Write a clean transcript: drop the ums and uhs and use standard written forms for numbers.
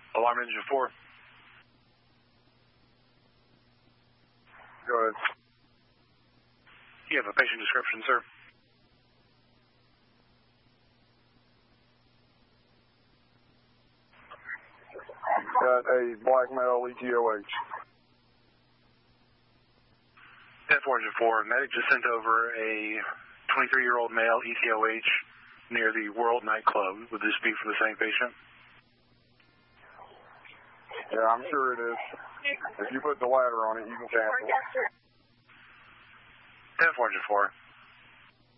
Alarm engine 4. Go ahead. You have a patient description, sir. Got a black male ETOH. 10-4 engine 4. Medic just sent over a 23-year-old male ETOH near the World nightclub. Would this be for the same patient? Yeah, I'm sure it is. If you put the ladder on it, you can cancel. 10-4 engine 4.